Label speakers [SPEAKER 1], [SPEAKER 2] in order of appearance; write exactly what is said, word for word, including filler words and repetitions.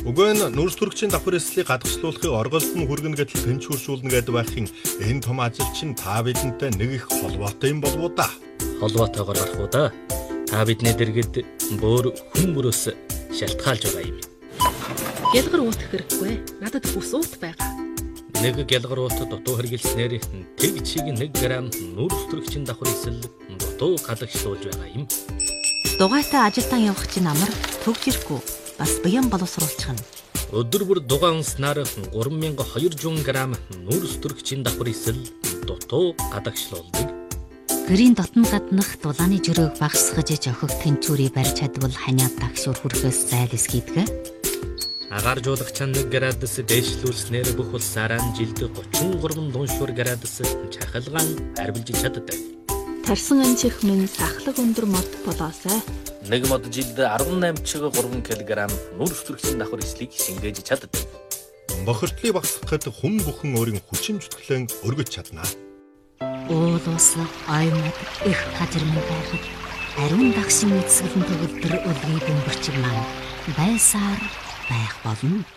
[SPEAKER 1] Уг нь нүүрс төрөгчийн давхар эслийг гадагшлуулахыг орголдон хүргэнэ гэдэл тэнцвэржүүлнэ гэдэг байхын энэ том ажил чинь та бидэнтэй нэг их холбоотой юм болов уу да?
[SPEAKER 2] Холбоотойгоор арах уу да? Та бидний дэргэд бөөр хүн мөрөөс шалтгаалж байгаа юм.
[SPEAKER 3] Гялгар уутах хэрэггүй. Надад бүс уут байгаа.
[SPEAKER 2] Нэг гялгар уут дутуу хэрглэснээр тэг чиг нэг грамм нүүрс төрөгчийн давхар эсэл дутуу гадагшлуулж байгаа юм.
[SPEAKER 4] Дугайтай ажилдаа явах чинь амар төгж ирэхгүй. Бас баян боловсруулчихна.
[SPEAKER 2] Өдөр бүр дугаан уснаар гурван мянга двухсот грамм нүүрс төрөгчийн давхар эсэл дутуу гадагшлуулдаг.
[SPEAKER 4] Гэрийн дотн гаднах дулааны жөрөөг багасгаж жохих тэнцвэрийг барьж чадвал ханиад дагшуур хүрэхээс зайлс хийдэг.
[SPEAKER 2] Агаар жуулагчаа нэг градус дээшлүүлснээр бүх улсаараа жилд гучин гурван дуушуур градус чахалгаан арвилж чаддаг.
[SPEAKER 3] Тарсан анчих минь сахлаг өндөр мод болоосай.
[SPEAKER 2] Нэг мод жилд арван найман гурван килограмм нүүрс төрөгчийн давхар эслийг шингээж чаддаг.
[SPEAKER 1] Бохирдлыг багасгахад хүн бүхэн өөрийн хүчин чөтгөлөн өргөж чадна.
[SPEAKER 4] Уул ус аймаг их хажирман байхад ариун дагшин эцгэлэн төгөлдөр өлгий бөмбөрчиг маань байсаар байх болно.